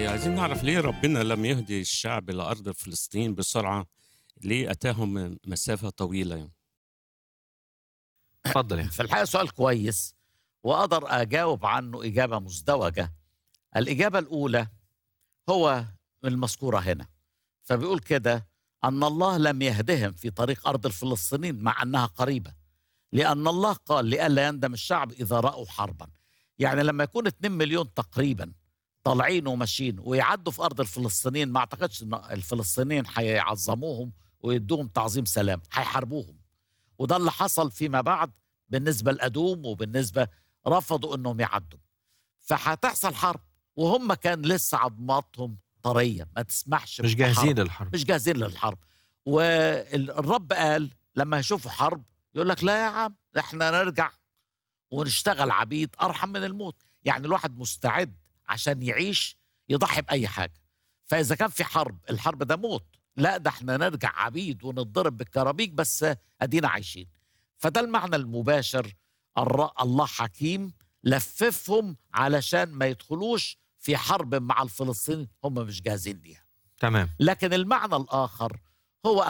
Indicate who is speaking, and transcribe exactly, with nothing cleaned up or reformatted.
Speaker 1: آآ عايزين نعرف ليه ربنا لم يهدي الشعب لأرض فلسطين بسرعة، ليه أتاهم من مسافة طويلة يعني؟
Speaker 2: اتفضل يا
Speaker 3: في
Speaker 2: أخي.
Speaker 3: الحقيقة سؤال كويس، وأقدر أجاوب عنه إجابة مزدوجة. الإجابة الأولى هو المذكورة هنا، فبيقول كده: أن الله لم يهدهم في طريق أرض الفلسطينيين مع أنها قريبة، لأن الله قال لئلا يندم الشعب إذا رأوا حربا. يعني لما يكون اتنين مليون تقريبا طالعين وماشيين ويعدوا في أرض الفلسطينيين، ما أعتقدش أن الفلسطينيين هيعظموهم ويدوهم تعظيم سلام، هيحاربوهم. وده اللي حصل فيما بعد بالنسبة لأدوم، وبالنسبة رفضوا أنهم يعدوا، فهتحصل حرب، وهم كان لسه عظماتهم طرية ما تسمحش
Speaker 2: مش
Speaker 3: بحرب،
Speaker 2: جاهزين للحرب.
Speaker 3: مش جاهزين للحرب. والرب قال لما يشوفوا حرب يقول لك لا يا عم، احنا نرجع ونشتغل عبيد أرحم من الموت. يعني الواحد مستعد عشان يعيش يضحي بأي حاجة. فإذا كان في حرب، الحرب ده موت، لا ده احنا نرجع عبيد ونتضرب بالكرابيك بس أدينا عايشين. فده المعنى المباشر. الر- الله حكيم لففهم علشان ما يدخلوش في حرب مع الفلسطينيين هم مش جاهزين ليها.
Speaker 2: تمام.
Speaker 3: لكن المعنى الآخر هو